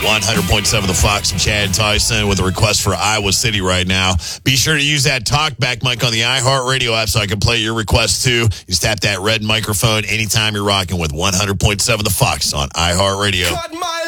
100.7 The Fox and Chad Tyson with a request for Iowa City right now. Be sure to use that talkback mic on the iHeartRadio app so I can play your request too. You just tap that red microphone anytime you're rocking with 100.7 The Fox on iHeartRadio. Cut my